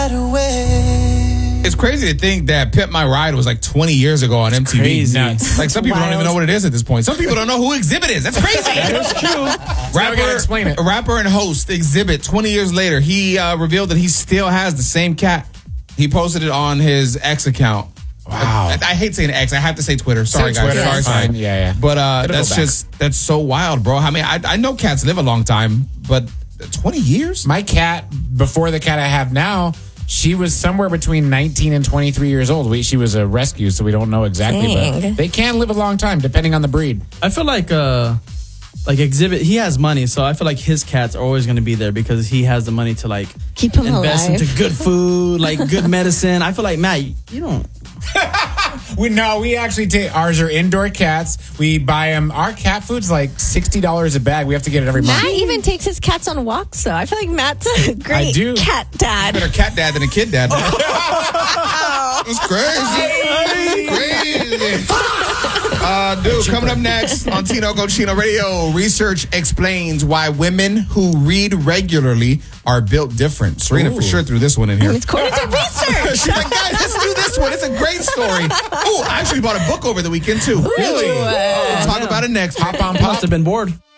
It's crazy to think that Pimp My Ride was like 20 years ago on MTV. Crazy. Nuts. Like some people don't even know what it is at this point. Some people don't know who Exhibit is. That's crazy. That is true. Explain it. Rapper and host Exhibit, 20 years later, he revealed that he still has the same cat. He posted it on his X account. Wow. I hate saying X. I have to say Twitter. Sorry, guys. Twitter. Sorry. Fine. Yeah. But that's so wild, bro. I mean, I know cats live a long time, but 20 years? My cat, before the cat I have now, she was somewhere between 19 and 23 years old. She was a rescue, so we don't know exactly. Dang. But they can live a long time, depending on the breed. I feel like Exhibit, he has money, so I feel like his cats are always going to be there because he has the money to like keep him invest alive. into good food, like good medicine. I feel like, Matt, you don't. We actually take ours are indoor cats. We buy them. Our cat food's like $60 a bag. We have to get it every month. Matt even takes his cats on walks, though. I feel like Matt's a great cat dad. Better cat dad than a kid dad. That's crazy. Crazy. Dude, coming up next on Tino Cochino Radio, research explains why women who read regularly are built different. Serena for sure threw this one in here. It's according to research. She's like, guys, let's do this one. It's a great story. Oh, I actually bought a book over the weekend, too. Really? We'll talk about it next. Hop on, Must have been bored.